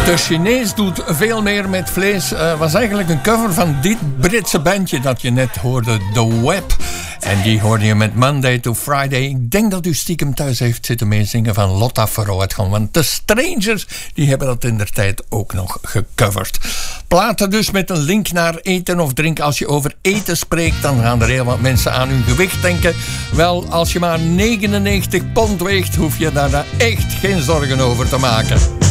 De Chinees doet veel meer met vlees. Was eigenlijk een cover van dit Britse bandje dat je net hoorde, The Web. En die hoorde je met Monday to Friday. Ik denk dat u stiekem thuis heeft zitten meezingen van Lotta Verroetgang. Want de Strangers, die hebben dat indertijd ook nog gecoverd. Platen dus met een link naar eten of drinken. Als je over eten spreekt, dan gaan er heel wat mensen aan hun gewicht denken. Wel, als je maar 99 pond weegt, hoef je daar echt geen zorgen over te maken.